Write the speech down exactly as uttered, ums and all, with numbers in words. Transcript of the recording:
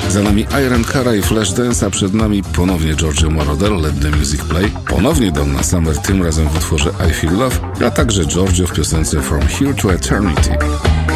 Za nami Iron Cara i Flashdance, a przed nami ponownie Giorgio Moroder, Let the Music Play, ponownie Donna Summer, tym razem w utworze I Feel Love, a także Giorgio w piosence From Here to Eternity.